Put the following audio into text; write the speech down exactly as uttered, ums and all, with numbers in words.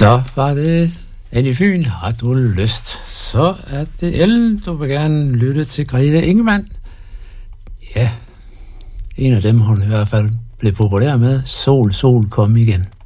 Så var det Annie Fyn, har du lyst? Så er det Ellen, du vil gerne lytte til Grete Ingemann. Ja, en af dem, hun i hvert fald blev populær med. Sol, sol, kom igen.